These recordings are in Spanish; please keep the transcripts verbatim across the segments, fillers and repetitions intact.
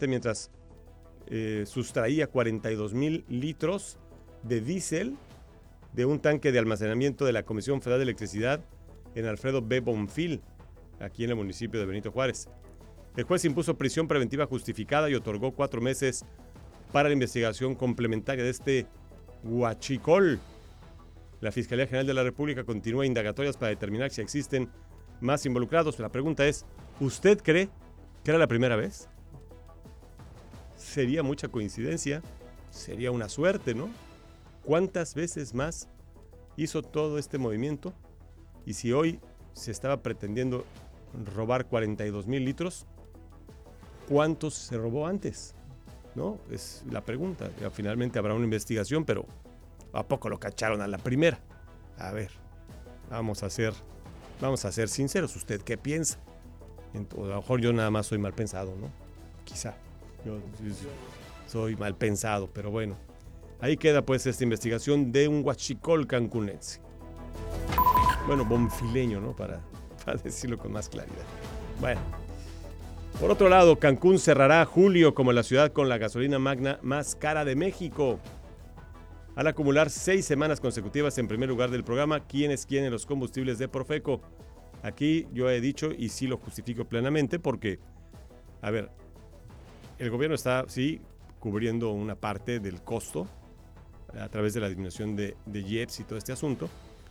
precisamente mientras eh, sustraía cuarenta y dos mil litros de diésel de un tanque de almacenamiento de la Comisión Federal de Electricidad en Alfredo B. Bonfil, aquí en el municipio de Benito Juárez. El juez impuso prisión preventiva justificada y otorgó cuatro meses para la investigación complementaria de este huachicol. La Fiscalía General de la República continúa indagatorias para determinar si existen más involucrados. La pregunta es, ¿usted cree que era la primera vez? Sería mucha coincidencia, sería una suerte, ¿no? ¿Cuántas veces más hizo todo este movimiento? Y si hoy se estaba pretendiendo robar cuarenta y dos mil litros, ¿cuántos se robó antes? ¿No? Es la pregunta. Ya, finalmente habrá una investigación, pero ¿a poco lo cacharon a la primera? A ver, vamos a ser, vamos a ser sinceros. ¿Usted qué piensa? A lo mejor yo nada más soy mal pensado, ¿no? Quizá. Yo soy mal pensado, pero bueno. Ahí queda pues esta investigación de un huachicol cancunense. Bueno, bonfileño, ¿no? Para, para decirlo con más claridad. Bueno. Por otro lado, Cancún cerrará julio como la ciudad con la gasolina magna más cara de México. Al acumular seis semanas consecutivas en primer lugar del programa, ¿quién es quién en los combustibles de Profeco? Aquí yo he dicho, y sí lo justifico plenamente, porque, a ver, el gobierno está, sí, cubriendo una parte del costo a través de la disminución de, de I E P S y todo este asunto,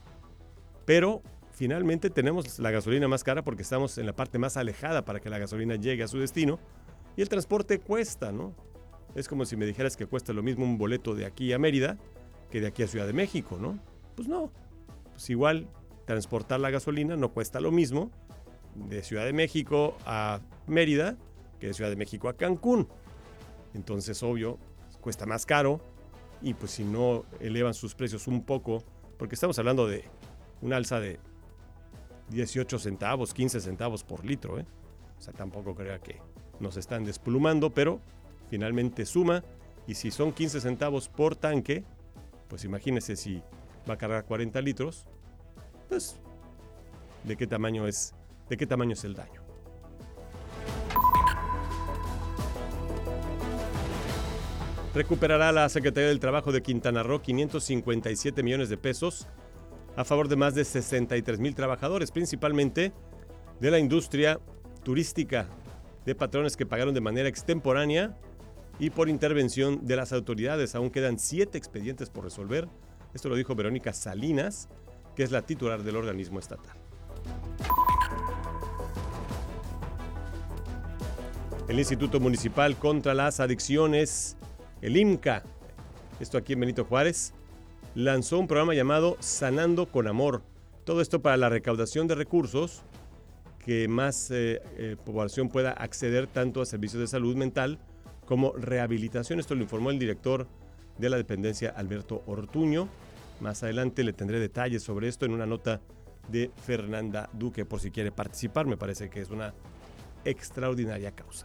pero finalmente tenemos la gasolina más cara porque estamos en la parte más alejada para que la gasolina llegue a su destino y el transporte cuesta, ¿no? Es como si me dijeras que cuesta lo mismo un boleto de aquí a Mérida que de aquí a Ciudad de México, ¿no? Pues no, pues igual transportar la gasolina no cuesta lo mismo de Ciudad de México a Mérida que de Ciudad de México a Cancún. Entonces, obvio, cuesta más caro y pues si no elevan sus precios un poco, porque estamos hablando de un alza de dieciocho centavos, quince centavos por litro, ¿eh? O sea, tampoco crea que nos están desplumando, pero finalmente suma, y si son quince centavos por tanque, pues imagínese si va a cargar cuarenta litros, pues de qué tamaño es, de qué tamaño es el daño. Recuperará la Secretaría del Trabajo de Quintana Roo quinientos cincuenta y siete millones de pesos a favor de más de sesenta y tres mil trabajadores, principalmente de la industria turística, de patrones que pagaron de manera extemporánea y por intervención de las autoridades. Aún quedan siete expedientes por resolver. Esto lo dijo Verónica Salinas, que es la titular del organismo estatal. El Instituto Municipal contra las Adicciones, el IMCA, esto aquí en Benito Juárez, lanzó un programa llamado Sanando con Amor. Todo esto para la recaudación de recursos, que más eh, eh, población pueda acceder tanto a servicios de salud mental como rehabilitación. Esto lo informó el director de la dependencia, Alberto Ortuño. Más adelante le tendré detalles sobre esto en una nota de Fernanda Duque, por si quiere participar. Me parece que es una extraordinaria causa.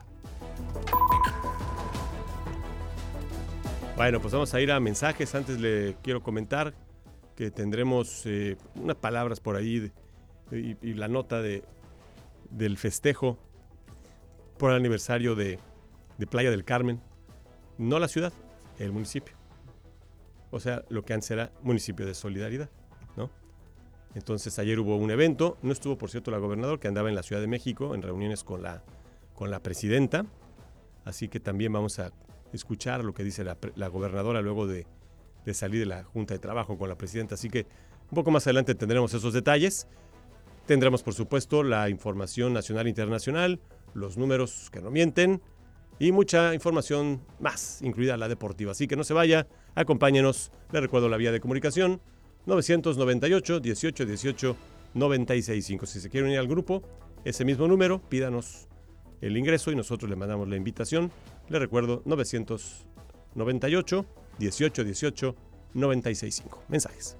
Bueno, pues vamos a ir a mensajes. Antes le quiero comentar que tendremos eh, unas palabras por ahí de, y, y la nota de, del festejo por el aniversario de, de Playa del Carmen. No la ciudad, el municipio. O sea, lo que antes era municipio de Solidaridad, ¿no? Entonces ayer hubo un evento. No estuvo, por cierto, la gobernadora, que andaba en la Ciudad de México en reuniones con la, con la presidenta. Así que también vamos a escuchar lo que dice la, la gobernadora luego de, de salir de la Junta de Trabajo con la presidenta. Así que un poco más adelante tendremos esos detalles. Tendremos, por supuesto, la información nacional e internacional, los números que no mienten y mucha información más, incluida la deportiva. Así que no se vaya, acompáñenos. Les recuerdo la vía de comunicación nueve nueve ocho, dieciocho, dieciocho, noventa y seis cinco. Si se quiere unir al grupo, ese mismo número, pídanos el ingreso y nosotros le mandamos la invitación. Les recuerdo nueve nueve ocho, dieciocho, dieciocho, noventa y seis cinco. Mensajes.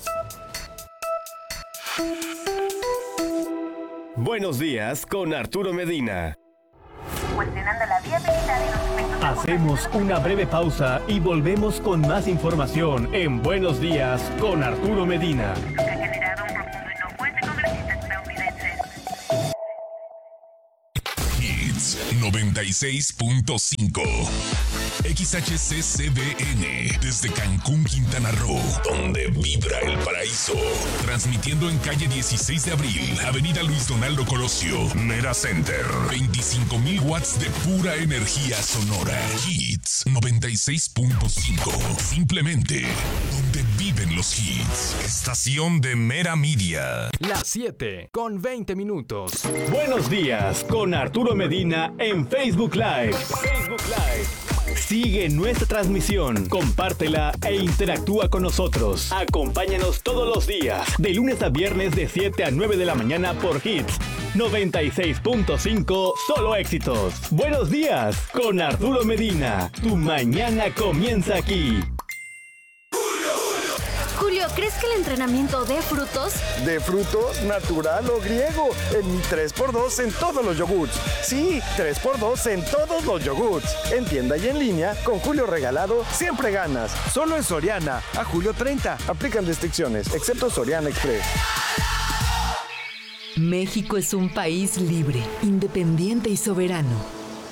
Buenos días con Arturo Medina. Cuestionando la viabilidad de los efectos. Hacemos una breve pausa y volvemos con más información en Buenos días con Arturo Medina. Que ha generado un profundo enojo entre congresistas estadounidenses. Hits noventa y seis punto cinco. X H C C B N, desde Cancún, Quintana Roo, donde vibra el paraíso. Transmitiendo en calle dieciséis de abril, avenida Luis Donaldo Colosio, Mera Center. veinticinco mil watts de pura energía sonora. Hits noventa y seis punto cinco. Simplemente donde viven los hits. Estación de Mera Media. Las siete con veinte minutos. Buenos días con Arturo Medina en Facebook Live. Facebook Live. Sigue nuestra transmisión, compártela e interactúa con nosotros. Acompáñanos todos los días, de lunes a viernes de siete a nueve de la mañana por Hits noventa y seis punto cinco, solo éxitos. Buenos días con Arturo Medina. Tu mañana comienza aquí. Julio, ¿crees que el entrenamiento dé frutos? ¿De frutos, natural o griego? En mi tres por dos en todos los yogurts. Sí, tres por dos en todos los yogurts. En tienda y en línea, con Julio regalado, siempre ganas. Solo en Soriana, a julio treinta. Aplican restricciones, excepto Soriana Express. México es un país libre, independiente y soberano.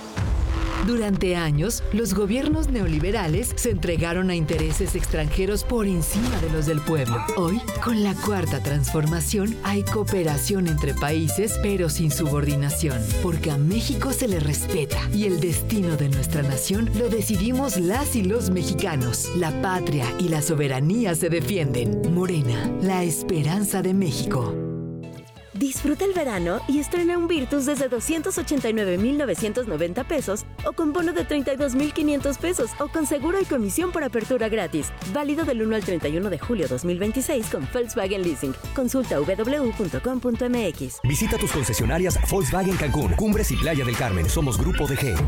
Durante años, los gobiernos neoliberales se entregaron a intereses extranjeros por encima de los del pueblo. Hoy, con la cuarta transformación, hay cooperación entre países, pero sin subordinación, porque a México se le respeta y el destino de nuestra nación lo decidimos las y los mexicanos. La patria y la soberanía se defienden. Morena, la esperanza de México. Disfruta el verano y estrena un Virtus desde doscientos ochenta y nueve mil novecientos noventa pesos o con bono de treinta y dos mil quinientos pesos o con seguro y comisión por apertura gratis. Válido del uno al treinta y uno de julio dos mil veintiséis con Volkswagen Leasing. Consulta doble u doble u doble u punto com punto m x. Visita tus concesionarias Volkswagen Cancún, Cumbres y Playa del Carmen. Somos Grupo D G.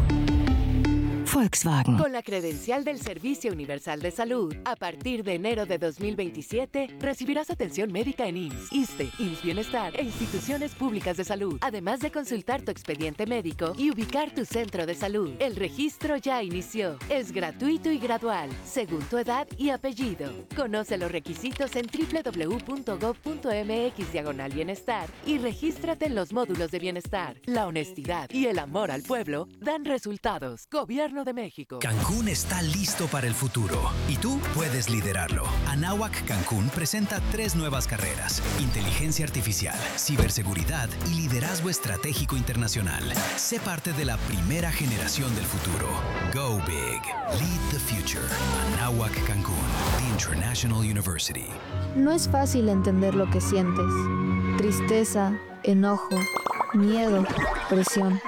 Volkswagen. Con la credencial del Servicio Universal de Salud, a partir de enero de dos mil veintisiete, recibirás atención médica en I M S S, ISSSTE, I M S S Bienestar e instituciones públicas de salud, además de consultar tu expediente médico y ubicar tu centro de salud. El registro ya inició. Es gratuito y gradual, según tu edad y apellido. Conoce los requisitos en doble u doble u doble u punto gob punto m x diagonal bienestar y regístrate en los módulos de bienestar. La honestidad y el amor al pueblo dan resultados. Gobierno de México. Cancún está listo para el futuro y tú puedes liderarlo. Anáhuac Cancún presenta tres nuevas carreras: inteligencia artificial, ciberseguridad y liderazgo estratégico internacional. Sé parte de la primera generación del futuro. Go big. Lead the future. Anáhuac Cancún, the International University. No es fácil entender lo que sientes. Tristeza, enojo, miedo, presión.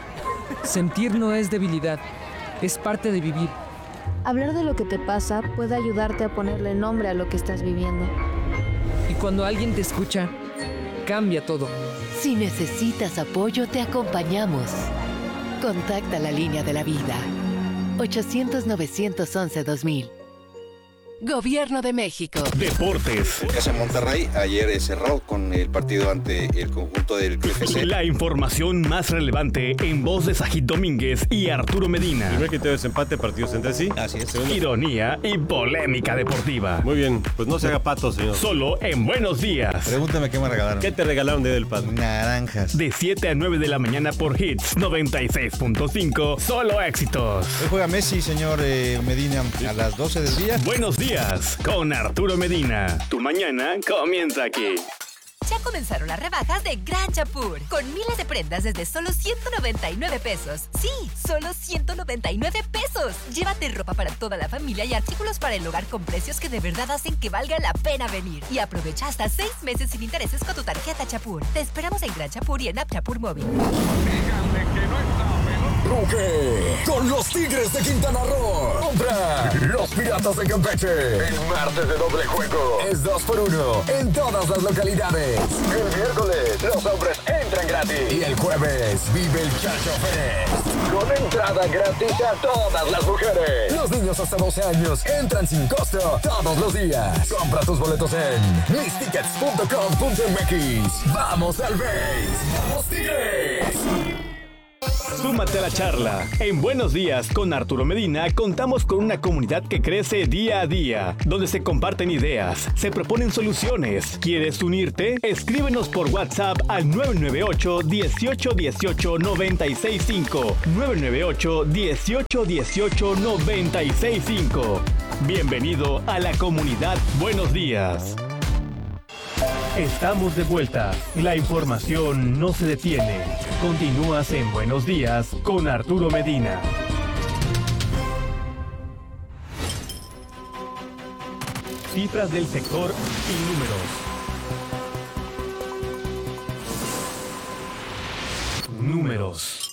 Sentir no es debilidad. Es parte de vivir. Hablar de lo que te pasa puede ayudarte a ponerle nombre a lo que estás viviendo. Y cuando alguien te escucha, cambia todo. Si necesitas apoyo, te acompañamos. Contacta la línea de la vida. ochocientos, novecientos once, dos mil. Gobierno de México. Deportes. En Monterrey ayer cerró con el partido ante el conjunto del F C. La información más relevante en voz de Sajid Domínguez y Arturo Medina. Primer criterio de desempate, partidos entre sí. Así es. Ironía y polémica deportiva. Muy bien, pues no se haga pato, señor. Solo en Buenos Días. Pregúntame qué me regalaron. ¿Qué te regalaron de del padre? Naranjas. De siete a nueve de la mañana por Hits noventa y seis punto cinco. Solo éxitos. Hoy juega Messi, señor eh, Medina, a las doce del día. Buenos días. Con Arturo Medina. Tu mañana comienza aquí. Ya comenzaron las rebajas de Gran Chapur, con miles de prendas desde solo ciento noventa y nueve pesos. Sí, solo ciento noventa y nueve pesos. Llévate ropa para toda la familia y artículos para el hogar con precios que de verdad hacen que valga la pena venir. Y aprovecha hasta seis meses sin intereses con tu tarjeta Chapur. Te esperamos en Gran Chapur y en App Chapur Móvil. Díganle que no está Ruge con los Tigres de Quintana Roo. Compra los Piratas de Campeche. El martes de doble juego es dos por uno en todas las localidades. El miércoles los hombres entran gratis. Y el jueves vive el Chacho Fest con entrada gratis a todas las mujeres. Los niños hasta doce años entran sin costo todos los días. Compra tus boletos en mis tickets punto com punto m x. ¡Vamos al base! ¡Vamos Tigres! Súmate a la charla. En Buenos Días con Arturo Medina contamos con una comunidad que crece día a día, donde se comparten ideas, se proponen soluciones. ¿Quieres unirte? Escríbenos por WhatsApp al nueve nueve ocho, dieciocho dieciocho, noventa y seis cinco. nueve nueve ocho, dieciocho dieciocho, noventa y seis cinco. Bienvenido a la comunidad Buenos Días. Estamos de vuelta. La información no se detiene. Continúas en Buenos Días con Arturo Medina. Cifras del sector y números. Números.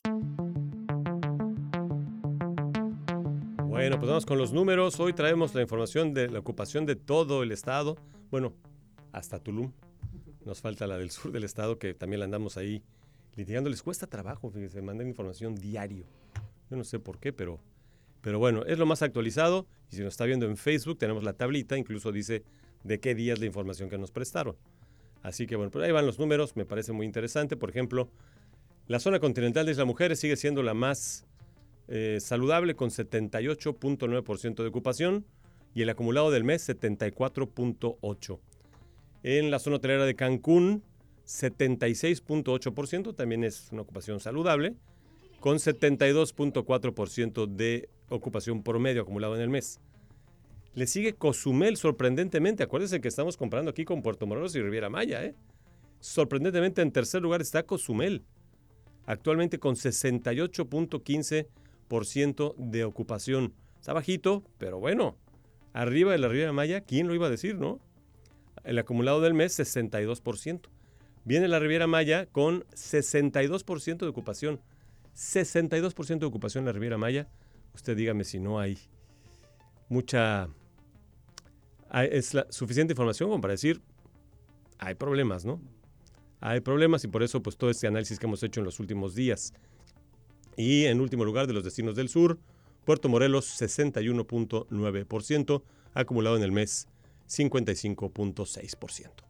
Bueno, pues vamos con los números. Hoy traemos la información de la ocupación de todo el estado. Bueno, hasta Tulum. Nos falta la del sur del estado, que también la andamos ahí litigando. Les cuesta trabajo, fíjense, mandan información diario. Yo no sé por qué, pero, pero bueno, es lo más actualizado. Y si nos está viendo en Facebook, tenemos la tablita, incluso dice de qué día es la información que nos prestaron. Así que bueno, pues ahí van los números, me parece muy interesante. Por ejemplo, la zona continental de Isla Mujeres sigue siendo la más eh, saludable, con setenta y ocho punto nueve por ciento de ocupación, y el acumulado del mes setenta y cuatro punto ocho por ciento. En la zona hotelera de Cancún, setenta y seis punto ocho por ciento, también es una ocupación saludable, con setenta y dos punto cuatro por ciento de ocupación promedio acumulado en el mes. Le sigue Cozumel, sorprendentemente. Acuérdense que estamos comparando aquí con Puerto Morelos y Riviera Maya, ¿eh? Sorprendentemente, en tercer lugar está Cozumel, actualmente con sesenta y ocho punto quince por ciento de ocupación. Está bajito, pero bueno, arriba de la Riviera Maya, ¿quién lo iba a decir, no? El acumulado del mes, sesenta y dos por ciento. Viene la Riviera Maya con sesenta y dos por ciento de ocupación. sesenta y dos por ciento de ocupación en la Riviera Maya. Usted dígame si no hay mucha... Hay, es la suficiente información como para decir, hay problemas, ¿no? Hay problemas, y por eso pues todo este análisis que hemos hecho en los últimos días. Y en último lugar, de los destinos del sur, Puerto Morelos, sesenta y uno punto nueve por ciento, acumulado en el mes, cincuenta y cinco punto seis por ciento.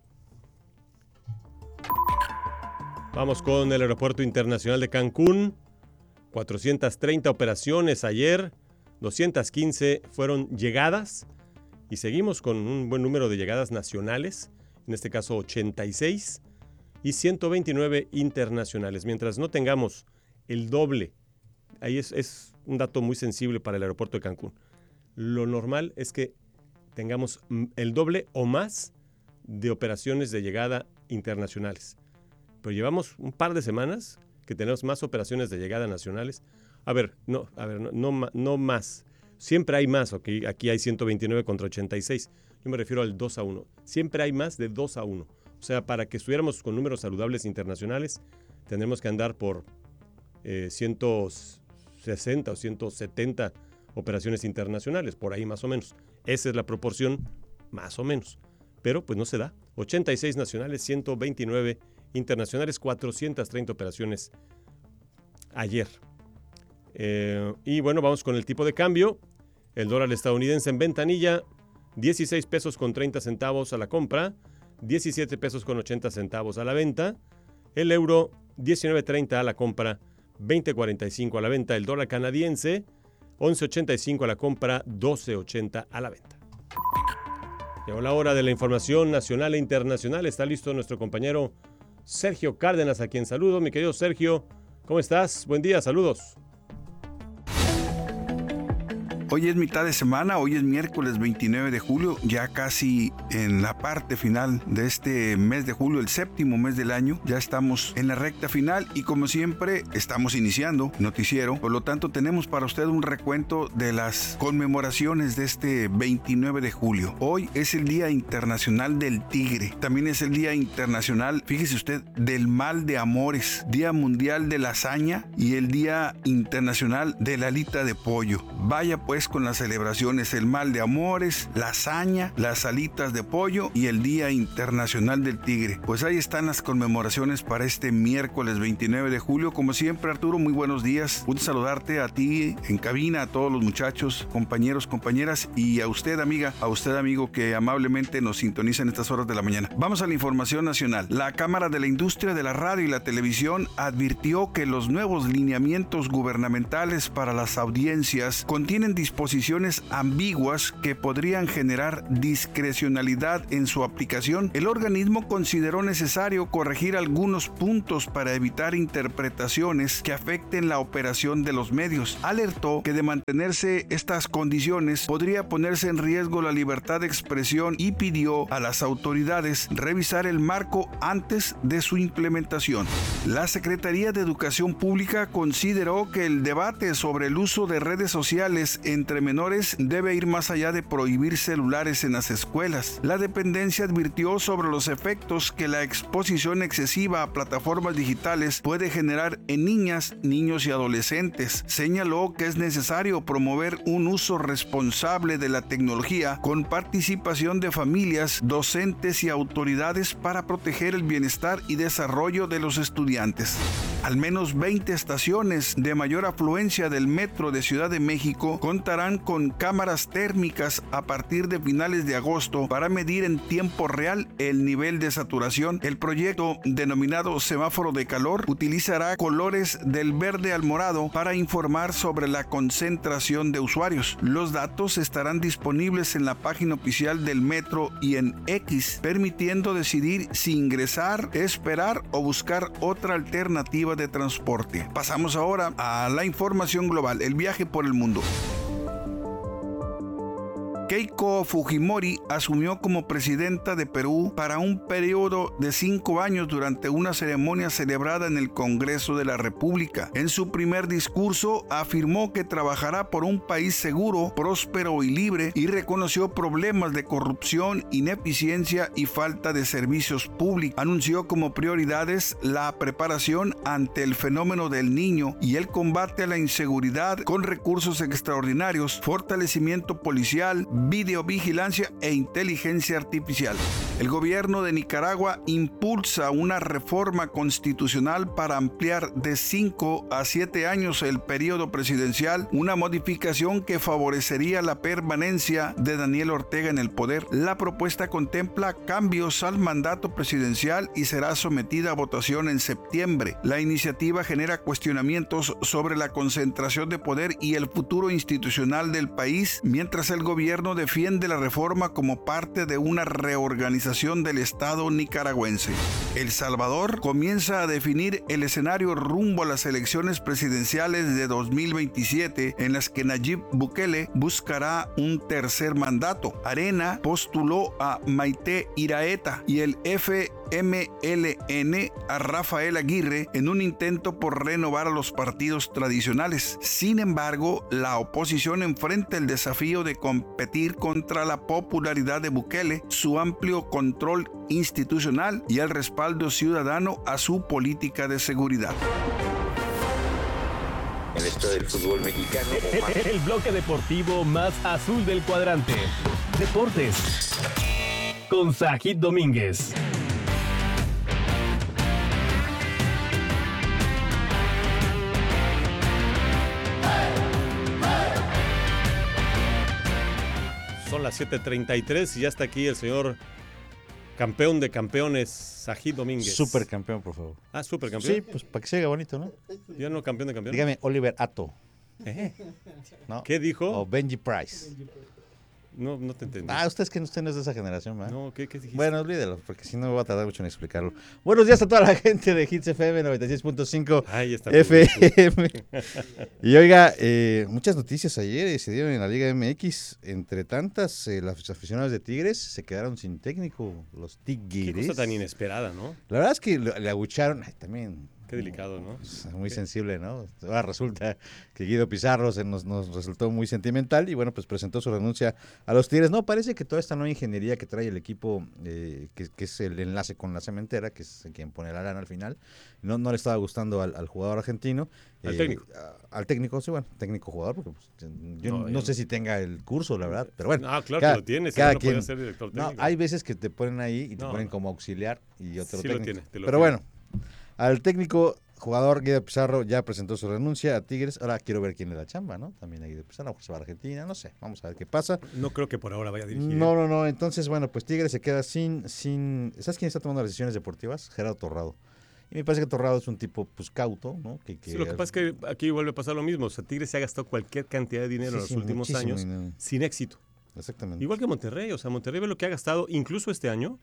Vamos con el Aeropuerto Internacional de Cancún. cuatrocientas treinta operaciones ayer, doscientas quince fueron llegadas, y seguimos con un buen número de llegadas nacionales, en este caso ochenta y seis, y ciento veintinueve internacionales. Mientras no tengamos el doble, ahí es, es un dato muy sensible para el Aeropuerto de Cancún. Lo normal es que tengamos el doble o más de operaciones de llegada internacionales. Pero llevamos un par de semanas que tenemos más operaciones de llegada nacionales. A ver, no, a ver, no, no, no más. Siempre hay más, okay. Aquí hay ciento veintinueve contra ochenta y seis. Yo me refiero al dos a uno. Siempre hay más de dos a uno. O sea, para que estuviéramos con números saludables internacionales, tendremos que andar por eh, ciento sesenta o ciento setenta operaciones internacionales, por ahí más o menos. Esa es la proporción, más o menos. Pero pues no se da. ochenta y seis nacionales, ciento veintinueve internacionales, cuatrocientas treinta operaciones ayer. Eh, y bueno, vamos con el tipo de cambio. El dólar estadounidense en ventanilla, dieciséis pesos con treinta centavos a la compra, diecisiete pesos con ochenta centavos a la venta. El euro, diecinueve treinta a la compra, veinte cuarenta y cinco a la venta. El dólar canadiense, once ochenta y cinco a la compra, doce ochenta a la venta. Llegó la hora de la información nacional e internacional. Está listo nuestro compañero Sergio Cárdenas, a quien saludo. Mi querido Sergio, ¿cómo estás? Buen día, saludos. Hoy es mitad de semana, hoy es miércoles veintinueve de julio, ya casi en la parte final de este mes de julio, el séptimo mes del año. Ya estamos en la recta final y, como siempre, estamos iniciando noticiero. Por lo tanto, tenemos para usted un recuento de las conmemoraciones de este veintinueve de julio. Hoy es el Día Internacional del Tigre. También es el Día Internacional, fíjese usted, del Mal de Amores, Día Mundial de la Hazaña y el Día Internacional de la Alita de Pollo. Vaya pues pues con las celebraciones, el mal de amores, la hazaña, las alitas de pollo y el Día Internacional del Tigre. Pues ahí están las conmemoraciones para este miércoles veintinueve de julio. Como siempre, Arturo, muy buenos días. Un saludarte a ti en cabina, a todos los muchachos, compañeros, compañeras y a usted, amiga, a usted, amigo, que amablemente nos sintoniza en estas horas de la mañana. Vamos a la información nacional. La Cámara de la Industria de la Radio y la Televisión advirtió que los nuevos lineamientos gubernamentales para las audiencias contienen disposiciones ambiguas que podrían generar discrecionalidad en su aplicación. El organismo consideró necesario corregir algunos puntos para evitar interpretaciones que afecten la operación de los medios. Alertó que de mantenerse estas condiciones podría ponerse en riesgo la libertad de expresión y pidió a las autoridades revisar el marco antes de su implementación. La Secretaría de Educación Pública consideró que el debate sobre el uso de redes sociales entre menores debe ir más allá de prohibir celulares en las escuelas. La dependencia advirtió sobre los efectos que la exposición excesiva a plataformas digitales puede generar en niñas, niños y adolescentes. Señaló que es necesario promover un uso responsable de la tecnología con participación de familias, docentes y autoridades para proteger el bienestar y desarrollo de los estudiantes. Al menos veinte estaciones de mayor afluencia del metro de Ciudad de México contarán con cámaras térmicas a partir de finales de agosto para medir en tiempo real el nivel de saturación. El proyecto, denominado Semáforo de Calor, utilizará colores del verde al morado para informar sobre la concentración de usuarios. Los datos estarán disponibles en la página oficial del metro y en X, permitiendo decidir si ingresar, esperar o buscar otra alternativa de transporte. Pasamos ahora a la información global, el viaje por el mundo. Keiko Fujimori asumió como presidenta de Perú para un periodo de cinco años durante una ceremonia celebrada en el Congreso de la República. En su primer discurso afirmó que trabajará por un país seguro, próspero y libre y reconoció problemas de corrupción, ineficiencia y falta de servicios públicos. Anunció como prioridades la preparación ante el fenómeno del Niño y el combate a la inseguridad con recursos extraordinarios, fortalecimiento policial, videovigilancia e inteligencia artificial. El gobierno de Nicaragua impulsa una reforma constitucional para ampliar de cinco a siete años el periodo presidencial, una modificación que favorecería la permanencia de Daniel Ortega en el poder. La propuesta contempla cambios al mandato presidencial y será sometida a votación en septiembre. La iniciativa genera cuestionamientos sobre la concentración de poder y el futuro institucional del país, mientras el gobierno defiende la reforma como parte de una reorganización del Estado nicaragüense. El Salvador comienza a definir el escenario rumbo a las elecciones presidenciales de dos mil veintisiete, en las que Nayib Bukele buscará un tercer mandato. Arena postuló a Maite Iraeta y el F M L N a Rafael Aguirre en un intento por renovar a los partidos tradicionales. Sin embargo, la oposición enfrenta el desafío de competir contra la popularidad de Bukele, su amplio control institucional y el respaldo ciudadano a su política de seguridad. En esto del fútbol mexicano. El, el bloque deportivo más azul del cuadrante. Deportes. Con Sajid Domínguez. Son las siete treinta y tres y ya está aquí el señor campeón de campeones, Sajid Domínguez. Supercampeón, por favor. Ah, supercampeón. Sí, pues para que se haga bonito, ¿no? Ya no campeón de campeones. Dígame, Oliver Ato. ¿Eh? ¿No? ¿Qué dijo? O Benji Price. No, no te entendí. Ah, usted es que usted no es de esa generación, ¿verdad? No, ¿qué, qué dijiste? Bueno, olvídelo, porque si no me va a tardar mucho en explicarlo. Buenos días a toda la gente de Hits F M noventa y seis punto cinco F M. Y oiga, eh, muchas noticias ayer eh, se dieron en la Liga M X. Entre tantas, eh, los aficionados de Tigres se quedaron sin técnico, los Tigres. Qué cosa tan inesperada, ¿no? La verdad es que le, le abucharon, ay, también Qué delicado, ¿no? Muy ¿Qué? sensible, ¿no? Ahora resulta que Guido Pizarro se nos, nos resultó muy sentimental y bueno, pues presentó su renuncia a los Tigres. No, parece que toda esta nueva ingeniería que trae el equipo, eh, que, que es el enlace con la cementera, que es quien pone la lana al final, no, no le estaba gustando al, al jugador argentino. Al eh, técnico. A, al técnico, sí, bueno, técnico jugador, porque pues, yo no, No, no yo- sé si tenga el curso, la verdad, pero bueno. No, claro que lo tiene, si no, no podía ser director No, técnico. hay veces que te ponen ahí y te No, ponen no. como auxiliar y otro Sí lo técnico. tiene, te lo pero tiene. bueno, al técnico jugador Guido Pizarro ya presentó su renuncia a Tigres. Ahora quiero ver quién le da chamba, ¿no? También a Guido Pizarro, a lo mejor se va a Argentina, no sé. Vamos a ver qué pasa. No creo que por ahora vaya a dirigir. No, no, no. Entonces, bueno, pues Tigres se queda sin, sin. ¿Sabes quién está tomando las decisiones deportivas? Gerardo Torrado. Y me parece que Torrado es un tipo, pues, cauto, ¿no? Que, que Sí, lo que pasa es que aquí vuelve a pasar lo mismo. O sea, Tigres se ha gastado cualquier cantidad de dinero Sí, en los sí, últimos muchísimo años dinero. sin éxito. Exactamente. Igual que Monterrey. O sea, Monterrey ve lo que ha gastado incluso este año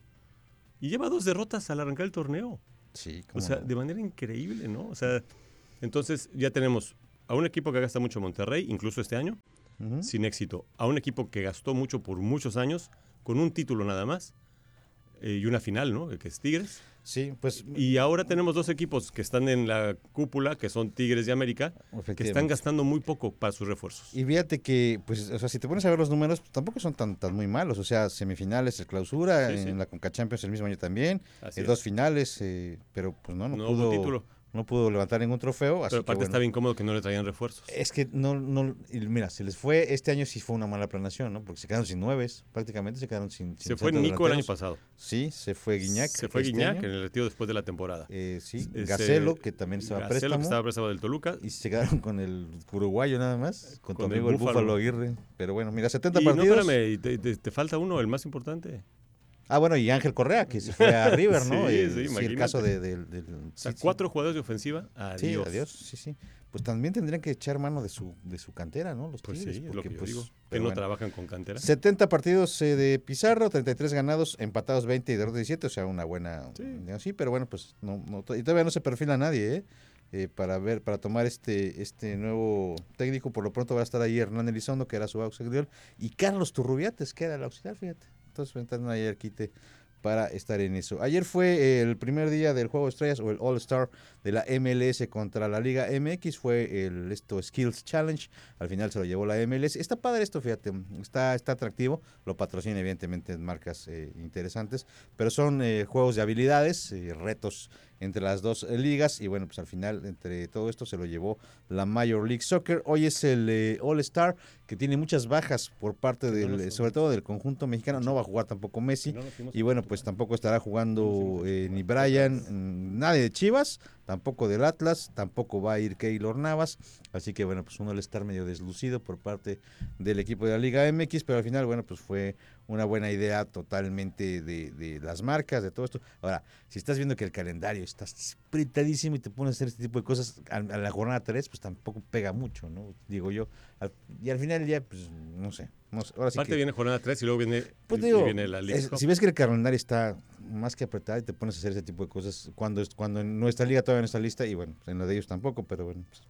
y lleva dos derrotas al arrancar el torneo. Sí, O cómo sea, no. de manera increíble, ¿no? O sea, entonces ya tenemos a un equipo que gasta mucho Monterrey, incluso este año, Ujú. sin éxito. A un equipo que gastó mucho por muchos años, con un título nada más, eh, y una final, ¿no? Que es Tigres. Sí, pues. Y ahora tenemos dos equipos que están en la cúpula, que son Tigres y América, que Efectivamente. están gastando muy poco para sus refuerzos. Y fíjate que, pues, o sea, si te pones a ver los números, pues, tampoco son tan, tan muy malos. O sea, semifinales, el clausura, Sí, sí. en la Conca Champions el mismo año también, Así eh, es. dos finales, eh, pero pues no, no, No pudo, hubo título. no pudo levantar ningún trofeo. Así Pero que, aparte bueno. está bien cómodo que no le traían refuerzos. Es que no, no, y mira, se les fue, este año sí fue una mala planeación, ¿no? Porque se quedaron sin nueves, prácticamente se quedaron sin, sin Se fue centros Nico el año delanteros. pasado. Sí, se fue Guiñac. Se fue este Guiñac año. en el retiro después de la temporada. Eh, sí, Este, Gacelo, que también estaba a Gacelo, préstamo. que estaba a préstamo del Toluca. Y se quedaron con el uruguayo nada más, con, tu Con el amigo el Búfalo. Búfalo Aguirre. Pero bueno, mira, setenta Y no, partidos. espérame, y te, te- te falta uno, el más importante. Ah, bueno, y Ángel Correa, que se fue a River, ¿no? Sí, Eh, sí, el imagínate. caso de, del- del- O sea, sí, sí. cuatro jugadores de ofensiva, Sí, adiós. adiós, sí, sí. Pues también tendrían que echar mano de su, de su cantera, ¿no? Los Pues Tigres, sí, es lo porque, que yo pues, digo. Que pero no bueno. trabajan con cantera. setenta partidos eh, de Pizarro, treinta y tres ganados, empatados veinte y derrotas diecisiete, o sea, una buena. Sí. digamos, sí, pero bueno, pues no, no, y todavía no se perfila nadie, ¿eh? Eh, para ver, para tomar este, este nuevo técnico. Por lo pronto va a estar ahí Hernán Elizondo, que era su auxiliar, y Carlos Turrubiates, que era el auxiliar, fíjate. Entonces están ahí al quite para estar en eso. Ayer fue el primer día del Juego de Estrellas o el All Star de la M L S contra la Liga M X, fue el esto Skills Challenge, al final se lo llevó la M L S. Está padre esto, fíjate, está, está atractivo, lo patrocina evidentemente en marcas eh, interesantes, pero son eh, juegos de habilidades, eh, retos entre las dos eh, ligas, y bueno, pues al final entre todo esto se lo llevó la Major League Soccer. Hoy es el eh, All Star, que tiene muchas bajas por parte del, eh, sobre todo del conjunto mexicano. No va a jugar tampoco Messi, y bueno, pues tampoco estará jugando eh, ni Brian, mm, nadie de Chivas, tampoco del Atlas, tampoco va a ir Keylor Navas, así que bueno, pues uno le estar medio deslucido por parte del equipo de la Liga M X, pero al final, bueno, pues fue una buena idea totalmente de, de las marcas, de todo esto. Ahora, si estás viendo que el calendario está apretadísimo y te pones a hacer este tipo de cosas a, a la jornada tres, pues tampoco pega mucho, ¿no? Digo yo. Al- y al final ya, pues, no sé. No sé. Ahora sí Aparte que, viene jornada tres y luego viene, pues y digo, viene la Liga es- Cup. si ves que el calendario está más que apretado y te pones a hacer ese tipo de cosas, cuando, es- cuando en nuestra liga todavía no está lista, y bueno, en la de ellos tampoco, pero bueno, pues,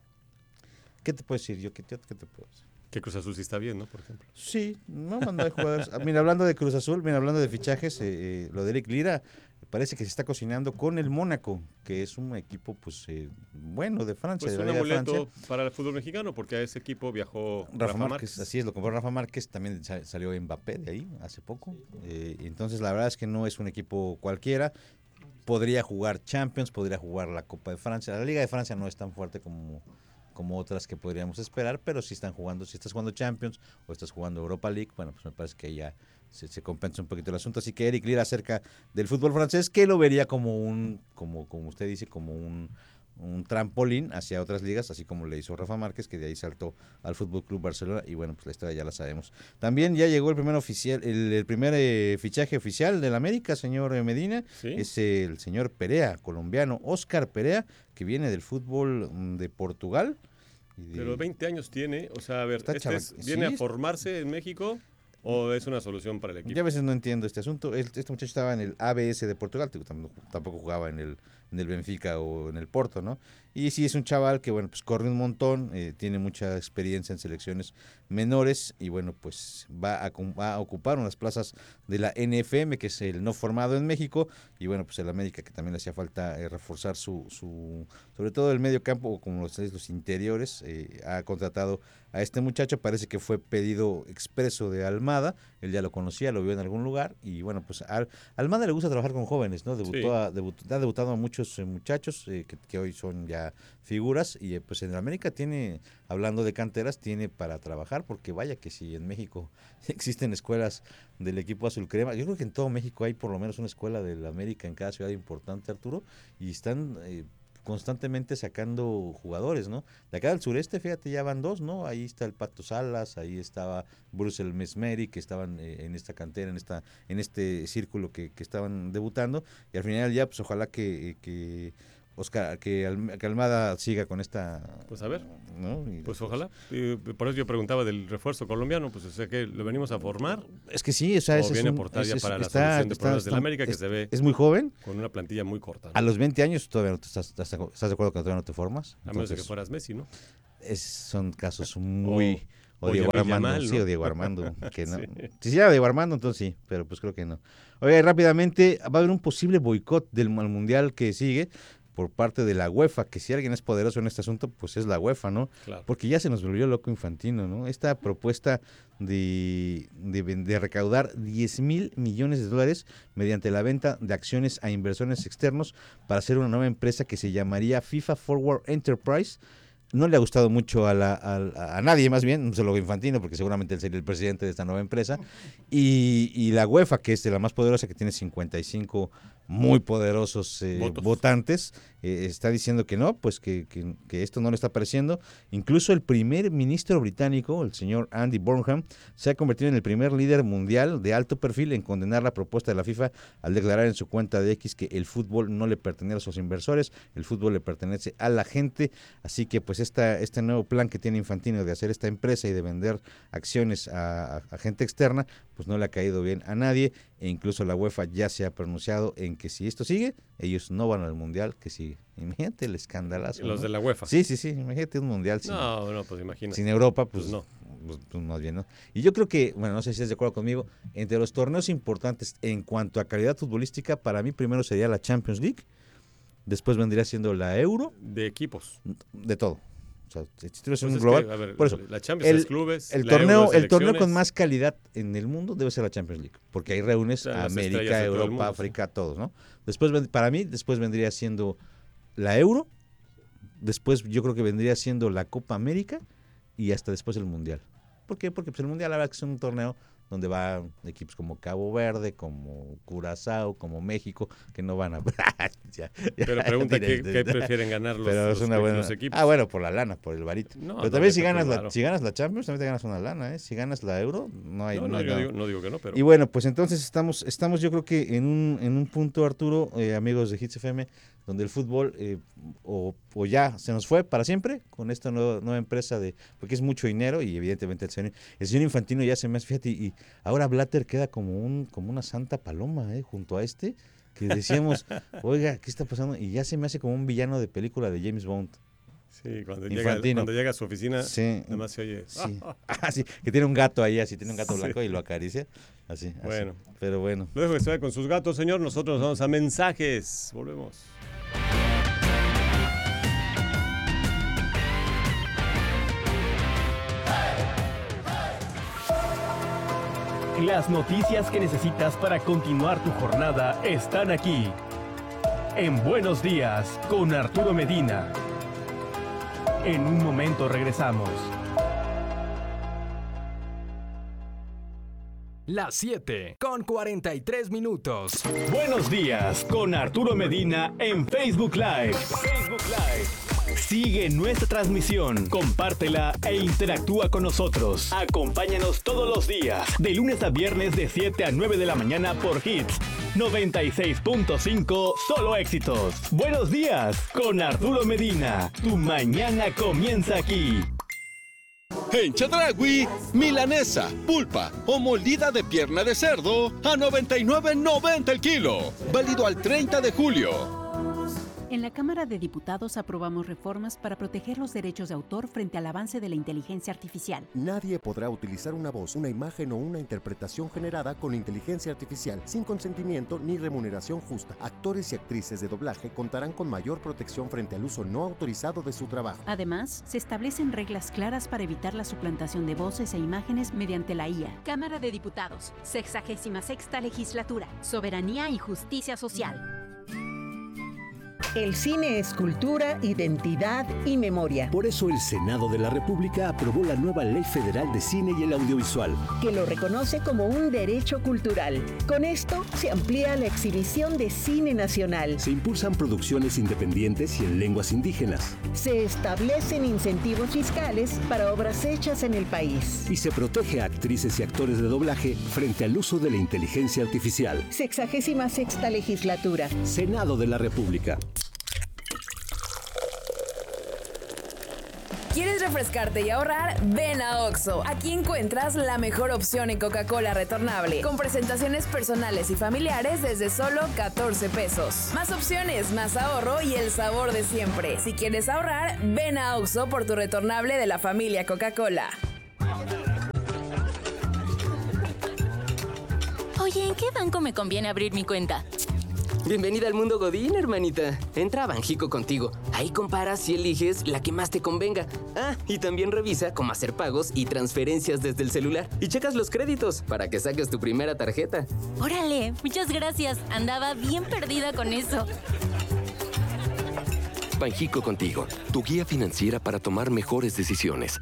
¿qué te puedo decir yo? ¿Qué, te- qué te puedo decir? Que Cruz Azul sí está bien, ¿no? Por ejemplo. Sí, no mandó de jugadores. Ah, mira, hablando de Cruz Azul, mira, hablando de fichajes, eh, eh, lo de Eric Lira parece que se está cocinando con el Mónaco, que es un equipo, pues, eh, bueno, de Francia, Pues de un la Liga de amuleto Francia. para el fútbol mexicano, porque a ese equipo viajó Rafa, Rafa, Márquez, Márquez. así es, lo compró Rafa Márquez, también sa- salió Mbappé de ahí hace poco. Eh, entonces, la verdad es que no es un equipo cualquiera. Podría jugar Champions, podría jugar la Copa de Francia. La Liga de Francia no es tan fuerte como, como otras que podríamos esperar, pero si están jugando, si estás jugando Champions o estás jugando Europa League, bueno, pues me parece que ahí ya se, se compensa un poquito el asunto. Así que Eric Lira acerca del fútbol francés, que lo vería como un, como, como usted dice, como un, un trampolín hacia otras ligas, así como le hizo Rafa Márquez, que de ahí saltó al Fútbol Club Barcelona, y bueno, pues la historia ya la sabemos. También ya llegó el primer oficial, el, el primer eh, fichaje oficial del América, señor eh, Medina, ¿Sí? es el señor Perea, colombiano, Óscar Perea, que viene del fútbol mm, de Portugal. y de- Pero veinte años tiene, o sea, a ver, Está ¿este chava- es- ¿viene sí. a formarse en México o es una solución para el equipo? Yo a veces no entiendo este asunto. El- Este muchacho estaba en el A B S de Portugal, digo, tam- tampoco jugaba en el en el Benfica o en el Porto, ¿no? Y sí es un chaval que, bueno, pues corre un montón, eh, tiene mucha experiencia en selecciones menores y, bueno, pues va a, va a ocupar unas plazas de la N F M, que es el no formado en México, y, bueno, pues el América, que también le hacía falta eh, reforzar su, su, sobre todo el medio campo, como los, los interiores, eh, ha contratado a este muchacho, parece que fue pedido expreso de Almada, él ya lo conocía, lo vio en algún lugar, y, bueno, pues a Almada le gusta trabajar con jóvenes, ¿no? Debutó sí. a, debut, ha debutado a muchos eh, muchachos eh, que, que hoy son ya figuras, y eh, pues en América tiene, hablando de canteras, tiene para trabajar, porque vaya que si en México existen escuelas del equipo azul crema, yo creo que en todo México hay por lo menos una escuela del América en cada ciudad importante, Arturo, y están eh, constantemente sacando jugadores, ¿no? De acá del sureste, fíjate, ya van dos, ¿no? Ahí está el Pato Salas, ahí estaba Bruce Mesmeri, que estaban eh, en esta cantera, en esta en este círculo que, que estaban debutando, y al final ya, pues ojalá que, que Oscar, que, Al, que Almada siga con esta... Pues a ver, ¿no? Y pues ojalá. Y por eso yo preguntaba del refuerzo colombiano, pues o sea que lo venimos a formar. Es que sí, o sea... O es viene un, a aportar es, ya es, para está, la solución de está, problemas está, del América, que es, se ve... Es muy joven. Con una plantilla muy corta, ¿no? A los veinte años todavía no te estás, estás, estás de acuerdo que todavía no te formas. A menos de que fueras Messi, ¿no? Es, son casos muy... O, o Diego Armando, Yamal, ¿no? sí, o Diego Armando, que no. Sí. Si era Diego Armando, entonces sí, pero pues creo que no. Oye, rápidamente, va a haber un posible boicot del Mundial que sigue por parte de la UEFA, que si alguien es poderoso en este asunto, pues es la UEFA, ¿no? Claro. Porque ya se nos volvió loco Infantino, ¿no? Esta propuesta de, de, de recaudar diez mil millones de dólares mediante la venta de acciones a inversores externos para hacer una nueva empresa que se llamaría FIFA Forward Enterprise. No le ha gustado mucho a, la, a, a nadie, más bien, no solo a Infantino, porque seguramente él sería el presidente de esta nueva empresa, y, y la UEFA, que es de la más poderosa, que tiene cincuenta y cinco muy poderosos eh, votantes, eh, está diciendo que no, pues que, que, que esto no le está pareciendo. Incluso el primer ministro británico, el señor Andy Burnham, se ha convertido en el primer líder mundial de alto perfil en condenar la propuesta de la FIFA al declarar en su cuenta de X que el fútbol no le pertenece a sus inversores, el fútbol le pertenece a la gente, así que pues esta, este nuevo plan que tiene Infantino de hacer esta empresa y de vender acciones a, a, a gente externa, pues no le ha caído bien a nadie, e incluso la UEFA ya se ha pronunciado en que si esto sigue, ellos no van al Mundial, que si, imagínate el escandalazo. Los ¿no? de la UEFA. Sí, sí, sí, imagínate un Mundial sin, no, no, pues imagínate. sin Europa, pues, pues no. Pues, pues más bien, ¿no? Y yo creo que, bueno, no sé si estás de acuerdo conmigo, entre los torneos importantes en cuanto a calidad futbolística, para mí primero sería la Champions League, después vendría siendo la Euro. De equipos. De todo. O sea, si tú eres pues un es global, que, a ver, por eso, la Champions el, es clubes, el la torneo, Euro el torneo con más calidad en el mundo debe ser la Champions League, porque ahí reúnes o sea, a América, Europa, mundo, sí. África, todos, ¿no? Después, para mí, después vendría siendo la Euro, después yo creo que vendría siendo la Copa América y hasta después el Mundial. ¿Por qué? Porque pues, el Mundial, la verdad que es un torneo donde van equipos como Cabo Verde, como Curazao, como México, que no van a... ya, ya, pero pregunta, ¿qué, ¿qué prefieren ganar los, pero los, es una buena... los equipos? Ah, bueno, por la lana, por el varito. No, pero no, también si ganas, claro. la, si ganas la Champions, también te ganas una lana, ¿eh? Si ganas la Euro, no hay... No, no, no, hay yo nada. digo, no digo que no, pero... Y bueno, pues entonces estamos, estamos yo creo que en un, en un punto, Arturo, eh, amigos de Hits F M, donde el fútbol eh, o, o ya se nos fue para siempre con esta nueva, nueva empresa de, porque es mucho dinero y evidentemente el señor, el señor Infantino ya se me hace, fíjate, y, y ahora Blatter queda como un como una santa paloma eh, junto a este, que decíamos, oiga, ¿qué está pasando? Y ya se me hace como un villano de película de James Bond. Sí, cuando llega, cuando llega a su oficina, sí, nada más se oye. Sí. Ah, sí, que tiene un gato ahí, así, tiene un gato blanco sí. y lo acaricia. Así, bueno. Así. Pero bueno. Luego que se vaya con sus gatos, señor, nosotros nos vamos a mensajes. Volvemos. Las noticias que necesitas para continuar tu jornada están aquí. En Buenos Días, con Arturo Medina. En un momento regresamos. Las siete con cuarenta y tres minutos. Buenos días con Arturo Medina en Facebook Live. Facebook Live. Sigue nuestra transmisión, compártela e interactúa con nosotros. Acompáñanos todos los días, de lunes a viernes de siete a nueve de la mañana por Hits noventa y seis punto cinco, solo éxitos. Buenos días con Arturo Medina. Tu mañana comienza aquí. En Chedraui, milanesa, pulpa o molida de pierna de cerdo a noventa y nueve noventa el kilo. Válido al treinta de julio. En la Cámara de Diputados aprobamos reformas para proteger los derechos de autor frente al avance de la inteligencia artificial. Nadie podrá utilizar una voz, una imagen o una interpretación generada con inteligencia artificial sin consentimiento ni remuneración justa. Actores y actrices de doblaje contarán con mayor protección frente al uso no autorizado de su trabajo. Además, se establecen reglas claras para evitar la suplantación de voces e imágenes mediante la I A. Cámara de Diputados, sexagésima sexta legislatura, soberanía y justicia social. El cine es cultura, identidad y memoria. Por eso el Senado de la República aprobó la nueva Ley Federal de Cine y el Audiovisual, que lo reconoce como un derecho cultural. Con esto se amplía la exhibición de cine nacional. Se impulsan producciones independientes y en lenguas indígenas. Se establecen incentivos fiscales para obras hechas en el país. Y se protege a actrices y actores de doblaje frente al uso de la inteligencia artificial. Sexagésima sexta legislatura. Senado de la República. ¿Quieres refrescarte y ahorrar? Ven a Oxxo. Aquí encuentras la mejor opción en Coca-Cola retornable, con presentaciones personales y familiares desde solo catorce pesos. Más opciones, más ahorro y el sabor de siempre. Si quieres ahorrar, ven a Oxxo por tu retornable de la familia Coca-Cola. Oye, ¿en qué banco me conviene abrir mi cuenta? Bienvenida al mundo Godín, hermanita. Entra a Banjico Contigo. Ahí comparas y eliges la que más te convenga. Ah, y también revisa cómo hacer pagos y transferencias desde el celular. Y checas los créditos para que saques tu primera tarjeta. Órale, muchas gracias. Andaba bien perdida con eso. Banjico Contigo, tu guía financiera para tomar mejores decisiones.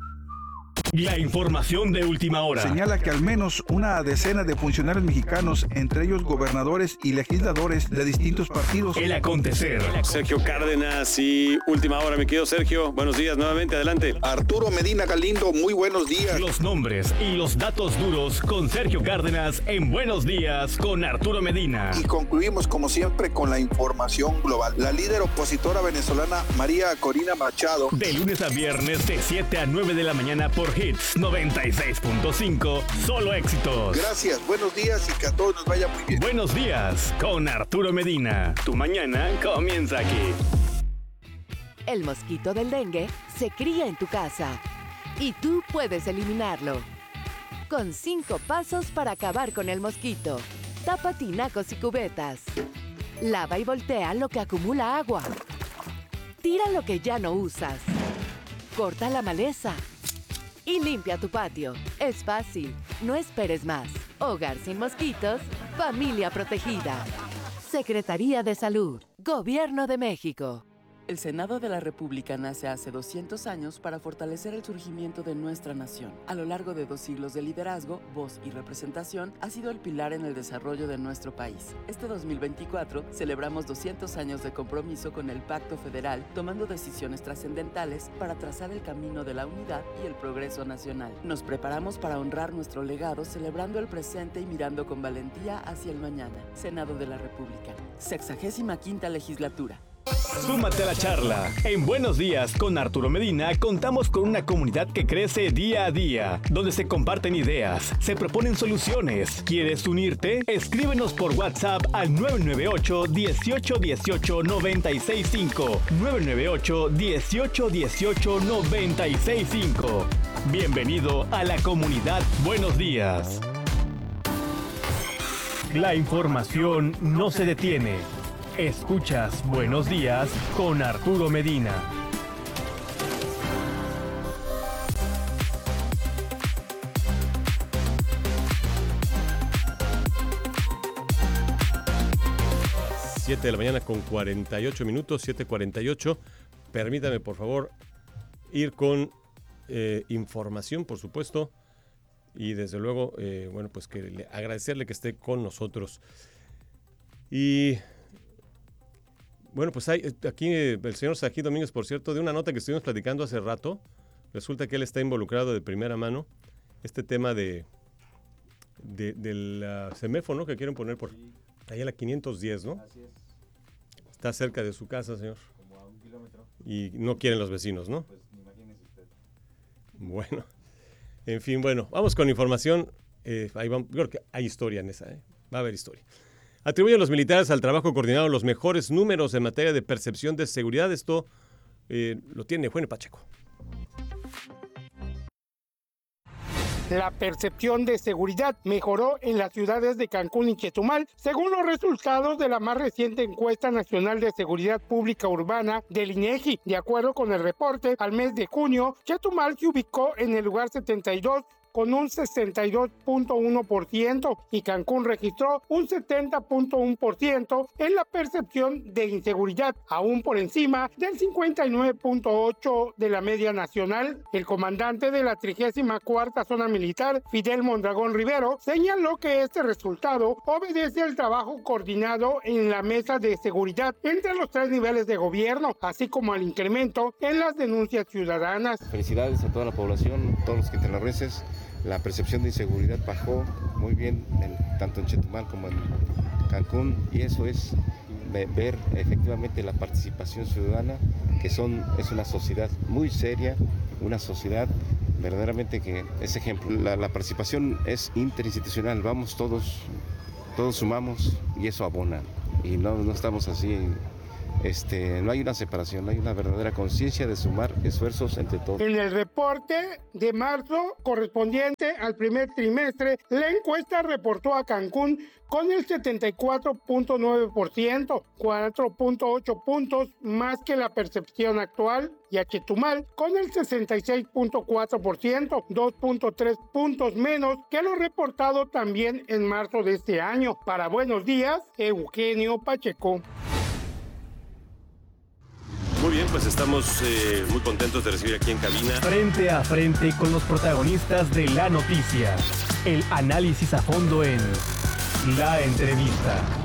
La información de última hora. Señala que al menos una decena de funcionarios mexicanos, entre ellos gobernadores y legisladores de distintos partidos. El acontecer. Sergio Cárdenas y última hora, mi querido Sergio. Buenos días nuevamente, adelante. Arturo Medina Galindo, muy buenos días. Los nombres y los datos duros con Sergio Cárdenas en Buenos Días con Arturo Medina. Y concluimos como siempre con la información global. La líder opositora venezolana María Corina Machado. De lunes a viernes de siete a nueve de la mañana por Hits noventa y seis punto cinco, solo éxitos. Gracias, buenos días y que a todos nos vaya muy bien. Buenos días con Arturo Medina. Tu mañana comienza aquí. El mosquito del dengue se cría en tu casa y tú puedes eliminarlo. Con cinco pasos para acabar con el mosquito. Tapa tinacos y cubetas. Lava y voltea lo que acumula agua. Tira lo que ya no usas. Corta la maleza. Y limpia tu patio. Es fácil. No esperes más. Hogar sin mosquitos. Familia protegida. Secretaría de Salud. Gobierno de México. El Senado de la República nace hace doscientos años para fortalecer el surgimiento de nuestra nación. A lo largo de dos siglos de liderazgo, voz y representación, ha sido el pilar en el desarrollo de nuestro país. Este dos mil veinticuatro celebramos doscientos años de compromiso con el Pacto Federal, tomando decisiones trascendentales para trazar el camino de la unidad y el progreso nacional. Nos preparamos para honrar nuestro legado, celebrando el presente y mirando con valentía hacia el mañana. Senado de la República, sexagésima quinta legislatura. Súmate a la charla. En Buenos Días con Arturo Medina contamos con una comunidad que crece día a día, donde se comparten ideas, se proponen soluciones. ¿Quieres unirte? Escríbenos por WhatsApp al nueve nueve ocho, dieciocho dieciocho, noventa y seis cinco. nueve nueve ocho, dieciocho dieciocho, noventa y seis cinco. Bienvenido a la comunidad Buenos Días. La información no se detiene. Escuchas Buenos Días con Arturo Medina. siete de la mañana con cuarenta y ocho minutos, siete cuarenta y ocho. Permítame, por favor, ir con eh, información, por supuesto. Y desde luego, eh, bueno, pues que le, agradecerle que esté con nosotros. Y bueno, pues hay aquí el señor Sají Domínguez, por cierto, de una nota que estuvimos platicando hace rato. Resulta que él está involucrado de primera mano. Este tema de, de del uh, semáforo, ¿no? Que quieren poner por ahí a la quinientos diez, ¿no? Así es. Está cerca de su casa, señor. Como a un kilómetro. Y no quieren los vecinos, ¿no? Pues imagínese usted. Bueno, en fin, bueno, vamos con información. Eh, ahí vamos, yo creo que hay historia en esa, ¿eh? Va a haber historia. Atribuyen los militares al trabajo coordinado los mejores números en materia de percepción de seguridad. Esto eh, lo tiene Juan Pacheco. La percepción de seguridad mejoró en las ciudades de Cancún y Chetumal, según los resultados de la más reciente encuesta nacional de seguridad pública urbana del INEGI. De acuerdo con el reporte, al mes de junio, Chetumal se ubicó en el lugar setenta y dos con un sesenta y dos punto uno por ciento y Cancún registró un setenta punto uno por ciento en la percepción de inseguridad, aún por encima del cincuenta y nueve punto ocho por ciento de la media nacional. El comandante de la trigésima cuarta Zona Militar, Fidel Mondragón Rivero, señaló que este resultado obedece al trabajo coordinado en la mesa de seguridad entre los tres niveles de gobierno, así como al incremento en las denuncias ciudadanas. Felicidades a toda la población, todos los quintanarroenses. La percepción de inseguridad bajó muy bien, en, tanto en Chetumal como en Cancún, y eso es ver efectivamente la participación ciudadana, que son, es una sociedad muy seria, una sociedad verdaderamente que es ejemplo. La, la participación es interinstitucional, vamos todos, todos sumamos y eso abona, y no, no estamos así. Este, no hay una separación, no hay una verdadera conciencia de sumar esfuerzos entre todos. En el reporte de marzo correspondiente al primer trimestre, la encuesta reportó a Cancún con el setenta y cuatro punto nueve por ciento, cuatro punto ocho puntos más que la percepción actual, y a Chetumal con el sesenta y seis punto cuatro por ciento, dos punto tres puntos menos que lo reportado también en marzo de este año. Para Buenos Días, Eugenio Pacheco. Muy bien, pues estamos eh, muy contentos de recibir aquí en cabina. Frente a frente con los protagonistas de la noticia. El análisis a fondo en La Entrevista.